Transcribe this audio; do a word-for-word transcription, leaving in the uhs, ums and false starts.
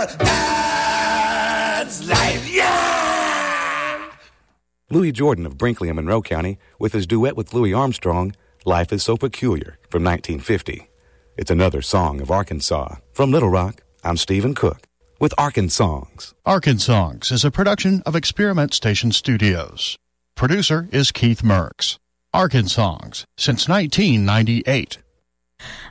That's life, yeah! Louis Jordan of Brinkley and Monroe County with his duet with Louis Armstrong, Life is So Peculiar, from nineteen fifty. It's another song of Arkansas. From Little Rock, I'm Stephen Cook with Arkansongs. Arkansongs is a production of Experiment Station Studios. Producer is Keith Merks. Arkansongs since nineteen ninety-eight.